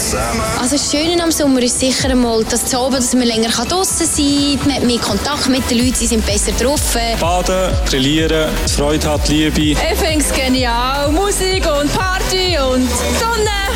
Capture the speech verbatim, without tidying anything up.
zusammen. Also das Schöne am Sommer ist sicher einmal, dass zu oben, dass man länger draussen sein kann, man hat mehr Kontakt mit den Leuten, sie sind besser drauf. Baden, grillieren, Freude hat, Liebe. Ich finde es genial. Musik und Party und Sonne.